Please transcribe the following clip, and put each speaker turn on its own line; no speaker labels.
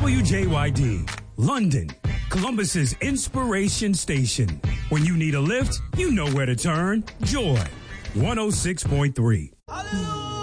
WJYD, London, Columbus's inspiration station. When you need a lift, you know where to turn. Joy, 106.3.
Hallelujah.